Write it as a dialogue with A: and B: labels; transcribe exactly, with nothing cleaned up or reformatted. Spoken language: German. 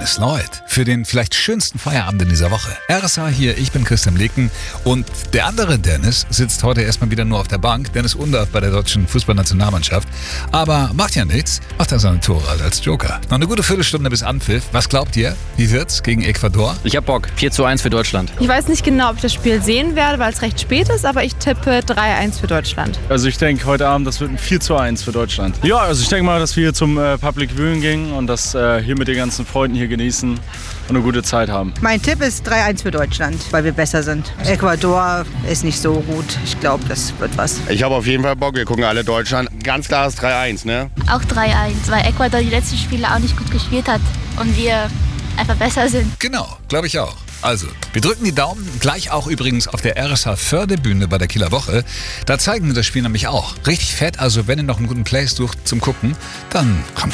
A: Dennis Lloyd für den vielleicht schönsten Feierabend in dieser Woche. R S A hier, ich bin Christian Leken und der andere Dennis sitzt heute erstmal wieder nur auf der Bank. Dennis Undaff bei der deutschen Fußballnationalmannschaft. Aber macht ja nichts, macht er seine Tore halt als Joker. Noch eine gute Viertelstunde bis Anpfiff. Was glaubt ihr? Wie wird's gegen Ecuador?
B: Ich hab Bock. vier zu eins für Deutschland.
C: Ich weiß nicht genau, ob ich das Spiel sehen werde, weil es recht spät ist, aber ich tippe drei eins für Deutschland.
D: Also ich denke heute Abend, das wird ein vier zu eins für Deutschland. Ja, also ich denke mal, dass wir zum äh, Public Viewing gehen und das äh, hier mit den ganzen Freunden hier genießen und eine gute Zeit haben.
E: Mein Tipp ist drei eins für Deutschland, weil wir besser sind. Ecuador ist nicht so gut. Ich glaube, das wird was.
F: Ich habe auf jeden Fall Bock. Wir gucken alle Deutschland. Ganz klares drei eins, ne?
G: Auch drei eins, weil Ecuador die letzten Spiele auch nicht gut gespielt hat und wir einfach besser sind.
A: Genau, glaube ich auch. Also, wir drücken die Daumen, gleich auch übrigens auf der R S A-Förderbühne bei der Kieler Woche. Da zeigen wir das Spiel nämlich auch. Richtig fett, also wenn ihr noch einen guten Place sucht zum Gucken, dann kommt